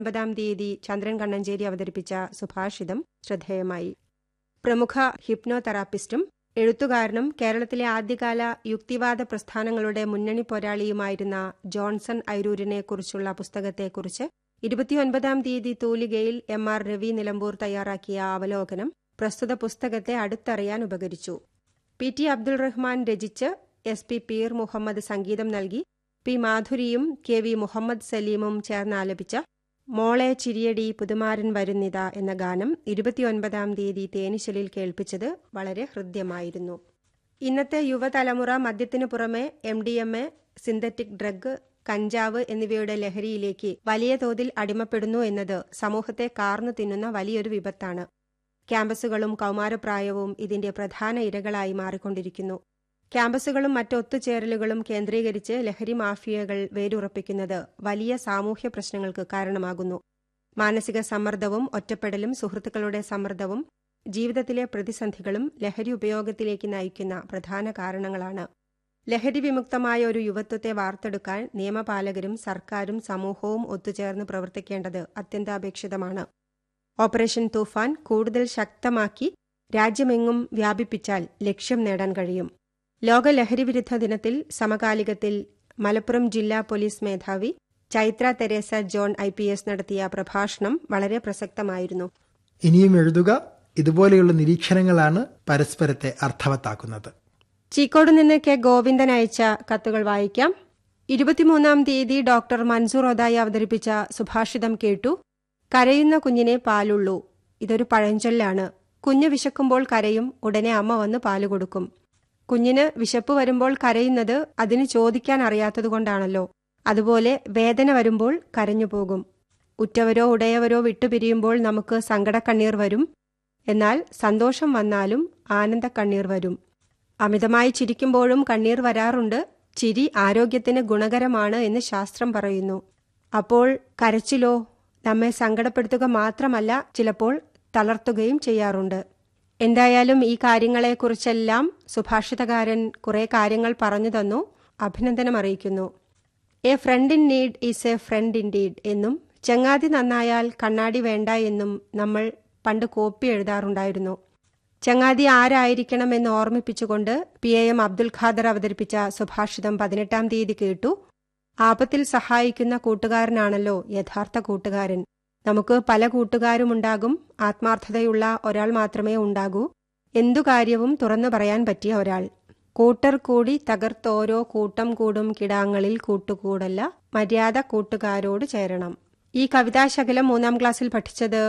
9-ാം തീയതി ചന്ദ്രൻ കണ്ണഞ്ചേരി അവതരിപ്പിച്ച സുഭാഷിതം ശ്രദ്ധേയമായി. പ്രമുഖ ഹിപ്നോതെറാപ്പിസ്റ്റും എഴുത്തുകാരനും കേരളത്തിലെ ആദ്യകാല യുക്തിവാദ പ്രസ്ഥാനങ്ങളുടെ മുന്നണി പോരാളിയുമായിരുന്ന ജോൺസൺ ഐരൂരിനെക്കുറിച്ചുള്ള പുസ്തകത്തെക്കുറിച്ച് 29-ാം തീയതി തൂലികയിൽ M.R. രവി നിലമ്പൂർ തയ്യാറാക്കിയ അവലോകനം പ്രസ്തുത പുസ്തകത്തെ അടുത്തറിയാൻ ഉപകരിച്ചു. P.T. അബ്ദുൾ റഹ്മാൻ രചിച്ച് S.P. പീർ മുഹമ്മദ് സംഗീതം നൽകി P. മാധുരിയും K.V. മുഹമ്മദ് സലീമും ചേർന്ന് ആലപിച്ച മോളെ ചിരിയടി പുതുമാരൻ വരുന്നിത എന്ന ഗാനം 29-ാം തീയതി തേനിശലിൽ കേൾപ്പിച്ചത് വളരെ ഹൃദ്യമായിരുന്നു. ഇന്നത്തെ യുവതലമുറ മദ്യത്തിനു പുറമെ MDMA, സിന്തറ്റിക് ഡ്രഗ്, കഞ്ചാവ് എന്നിവയുടെ ലഹരിയിലേക്ക് വലിയ തോതിൽ അടിമപ്പെടുന്നു എന്നത് സമൂഹത്തെ കാർന്നു തിന്നുന്ന വലിയൊരു വിപത്താണ്. ക്യാമ്പസുകളും കൗമാരപ്രായവും ഇതിന്റെ പ്രധാന ഇരകളായി മാറിക്കൊണ്ടിരിക്കുന്നു. ക്യാമ്പസുകളും മറ്റ് ഒത്തുചേരലുകളും കേന്ദ്രീകരിച്ച് ലഹരി മാഫിയകൾ വേരുറപ്പിക്കുന്നത് വലിയ സാമൂഹ്യ പ്രശ്നങ്ങൾക്ക് കാരണമാകുന്നു. മാനസിക സമ്മർദ്ദവും ഒറ്റപ്പെടലും സുഹൃത്തുക്കളുടെ സമ്മർദ്ദവും ജീവിതത്തിലെ പ്രതിസന്ധികളും ലഹരി ഉപയോഗത്തിലേക്ക് നയിക്കുന്ന പ്രധാന കാരണങ്ങളാണ്. ലഹരി വിമുക്തമായ ഒരു യുവത്വത്തെ വാർത്തെടുക്കാൻ നിയമപാലകരും സർക്കാരും സമൂഹവും ഒത്തുചേർന്ന് പ്രവർത്തിക്കേണ്ടത് അത്യന്താപേക്ഷിതമാണ്. ഓപ്പറേഷൻ തൂഫാൻ കൂടുതൽ ശക്തമാക്കി രാജ്യമെങ്ങും വ്യാപിപ്പിച്ചാൽ ലക്ഷ്യം നേടാൻ കഴിയും. ലോക ലഹരിവിരുദ്ധ ദിനത്തിൽ സമകാലികത്തിൽ മലപ്പുറം ജില്ലാ പോലീസ് മേധാവി ചൈത്ര തെരേസ ജോൺ IPS നടത്തിയ പ്രഭാഷണം വളരെ പ്രസക്തമായിരുന്നു. ഇനിയും എഴുതുക. ഇതുപോലെയുള്ള നിരീക്ഷണങ്ങളാണ് പരസ്പരത്തെ അർത്ഥവത്താക്കുന്നത്. ചീക്കോട് നിന്ന് K. ഗോവിന്ദൻ അയച്ച കത്തുകൾ വായിക്കാം. 23-ാം തീയതി ഡോക്ടർ മൻസൂർ ഒതായി അവതരിപ്പിച്ച സുഭാഷിതം കേട്ടു. കരയുന്ന കുഞ്ഞിനെ പാലുള്ളൂ. ഇതൊരു പഴഞ്ചൊല്ലാണ്. കുഞ്ഞ് വിശക്കുമ്പോൾ കരയും, ഉടനെ അമ്മ വന്ന് പാല് കൊടുക്കും. കുഞ്ഞിന് വിശപ്പ് വരുമ്പോൾ കരയുന്നത് അതിന് ചോദിക്കാൻ അറിയാത്തതുകൊണ്ടാണല്ലോ. അതുപോലെ വേദന വരുമ്പോൾ കരഞ്ഞുപോകും. ഉറ്റവരോ ഉടയവരോ വിട്ടുപിരിയുമ്പോൾ നമുക്ക് സങ്കടക്കണ്ണീർ വരും. എന്നാൽ സന്തോഷം വന്നാലും ആനന്ദക്കണ്ണീർ വരും. അമിതമായി ചിരിക്കുമ്പോഴും കണ്ണീർ വരാറുണ്ട്. ചിരി ആരോഗ്യത്തിന് ഗുണകരമാണ് എന്ന് ശാസ്ത്രം പറയുന്നു. അപ്പോൾ കരച്ചിലോ നമ്മെ സങ്കടപ്പെടുത്തുക മാത്രമല്ല, ചിലപ്പോൾ തളർത്തുകയും ചെയ്യാറുണ്ട്. എന്തായാലും ഈ കാര്യങ്ങളെക്കുറിച്ചെല്ലാം സുഭാഷിതകാരൻ കുറെ കാര്യങ്ങൾ പറഞ്ഞു തന്നു. അഭിനന്ദനം അറിയിക്കുന്നു. A friend in need is a friend in deed എന്നും ചങ്ങാതി നന്നായാൽ കണ്ണാടി വേണ്ട എന്നും നമ്മൾ പണ്ട് കോപ്പി എഴുതാറുണ്ടായിരുന്നു. ചങ്ങാതി ആരായിരിക്കണമെന്ന് ഓർമ്മിപ്പിച്ചുകൊണ്ട് PAM അബ്ദുൽ ഖാദർ അവതരിപ്പിച്ച സുഭാഷിതം 18-ാം തീയതി കേട്ടു. ആപത്തിൽ സഹായിക്കുന്ന കൂട്ടുകാരനാണല്ലോ യഥാർത്ഥ കൂട്ടുകാരൻ. നമുക്ക് പല കൂട്ടുകാരുമുണ്ടാകും. ആത്മാർത്ഥതയുള്ള ഒരാൾ മാത്രമേ ഉണ്ടാകൂ. എന്തു കാര്യവും തുറന്നു പറയാൻ പറ്റിയ ഒരാൾ. കൂട്ടർ കൂടി തകർത്തോരോ കൂട്ടം കൂടും കിടാങ്ങളിൽ കൂട്ടുകൂടല്ല, മര്യാദ കൂട്ടുകാരോട് ചേരണം. ഈ കവിതാശകലം 3-ാം ക്ലാസ്സിൽ പഠിച്ചത്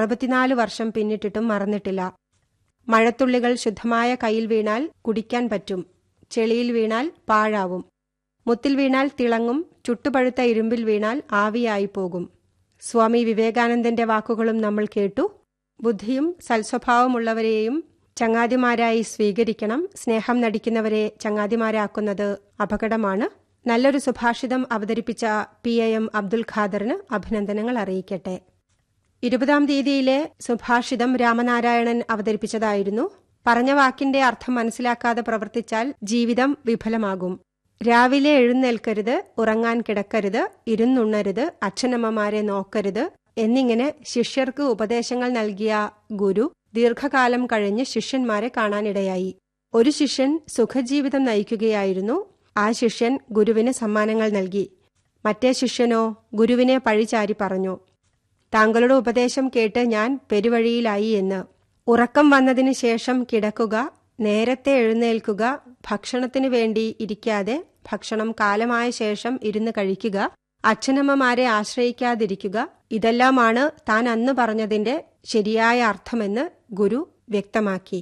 64 വർഷം പിന്നിട്ടിട്ടും മറന്നിട്ടില്ല. മഴത്തുള്ളികൾ ശുദ്ധമായ കയ്യിൽ വീണാൽ കുടിക്കാൻ പറ്റും. ചെളിയിൽ വീണാൽ പാഴാവും. മുത്തിൽ വീണാൽ തിളങ്ങും. ചുട്ടുപഴുത്ത ഇരുമ്പിൽ വീണാൽ ആവിയായി പോകും. സ്വാമി വിവേകാനന്ദന്റെ വാക്കുകളും നമ്മൾ കേട്ടു. ബുദ്ധിയും സൽസ്വഭാവമുള്ളവരെയും ചങ്ങാതിമാരായി സ്വീകരിക്കണം. സ്നേഹം നടിക്കുന്നവരെ ചങ്ങാതിമാരാക്കുന്നത് അപകടമാണ്. നല്ലൊരു സുഭാഷിതം അവതരിപ്പിച്ച PAM അബ്ദുൽ ഖാദറിന് അഭിനന്ദനങ്ങൾ അറിയിക്കട്ടെ. 20-ാം തീയതിയിലെ സുഭാഷിതം രാമനാരായണൻ അവതരിപ്പിച്ചതായിരുന്നു. പറഞ്ഞ വാക്കിന്റെ അർത്ഥം മനസ്സിലാക്കാതെ പ്രവർത്തിച്ചാൽ ജീവിതം വിഫലമാകും. രാവിലെ എഴുന്നേൽക്കരുത്, ഉറങ്ങാൻ കിടക്കരുത്, ഇരുന്നുണ്ണരുത്, അച്ഛനമ്മമാരെ നോക്കരുത് എന്നിങ്ങനെ ശിഷ്യർക്ക് ഉപദേശങ്ങൾ നൽകിയ ഗുരു ദീർഘകാലം കഴിഞ്ഞ് ശിഷ്യന്മാരെ കാണാനിടയായി. ഒരു ശിഷ്യൻ സുഖജീവിതം നയിക്കുകയായിരുന്നു. ആ ശിഷ്യൻ ഗുരുവിന് സമ്മാനങ്ങൾ നൽകി. മറ്റേ ശിഷ്യനോ ഗുരുവിനെ പഴിചാരി പറഞ്ഞു, താങ്കളുടെ ഉപദേശം കേട്ട് ഞാൻ പെരുവഴിയിലായി എന്ന്. ഉറക്കം വന്നതിന് ശേഷം കിടക്കുക, നേരത്തെ എഴുന്നേൽക്കുക, ഭക്ഷണത്തിനു വേണ്ടി ഇരിക്കാതെ ഭക്ഷണം കാലമായ ശേഷം ഇരുന്ന് കഴിക്കുക, അച്ഛനമ്മമാരെ ആശ്രയിക്കാതിരിക്കുക, ഇതെല്ലാമാണ് താൻ അന്ന് പറഞ്ഞതിന്റെ ശരിയായ അർത്ഥമെന്ന് ഗുരു വ്യക്തമാക്കി.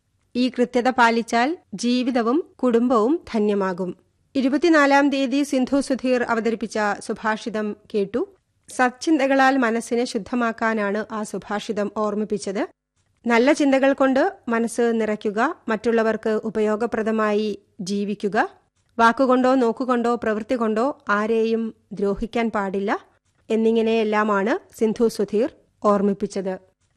ഈ കൃത്യത പാലിച്ചാൽ ജീവിതവും കുടുംബവും ധന്യമാകും. 24-ാം തീയതി സിന്ധു സുധീർ അവതരിപ്പിച്ച സുഭാഷിതം കേട്ടു. സത്ചിന്തകളാൽ മനസ്സിനെ ശുദ്ധമാക്കാനാണ് ആ സുഭാഷിതം ഓർമ്മിപ്പിച്ചത്. നല്ല ചിന്തകൾ കൊണ്ട് മനസ്സ് നിറയ്ക്കുക, മറ്റുള്ളവർക്ക് ഉപയോഗപ്രദമായി ജീവിക്കുക, വാക്കുകൊണ്ടോ നോക്കുകൊണ്ടോ പ്രവൃത്തി കൊണ്ടോ ആരെയും ദ്രോഹിക്കാൻ പാടില്ല എന്നിങ്ങനെയെല്ലാമാണ് സിന്ധു സുധീർ ഓർമ്മിപ്പിച്ചത്.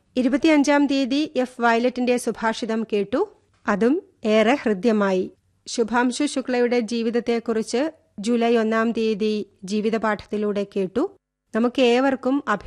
25-ാം തീയതി F. വയലറ്റിന്റെ സുഭാഷിതം കേട്ടു. അതും ഏറെ ഹൃദ്യമായി. ശുഭാംശു ശുക്ലയുടെ ജീവിതത്തെക്കുറിച്ച് ജൂലൈ 1-ാം തീയതി ജീവിതപാഠത്തിലൂടെ കേട്ടു. നമുക്കേവർക്കും